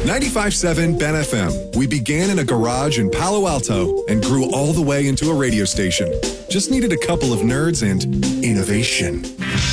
95.7 Ben FM. We began in a garage in Palo Alto and grew all the way into a radio station. Just needed a couple of nerds and innovation.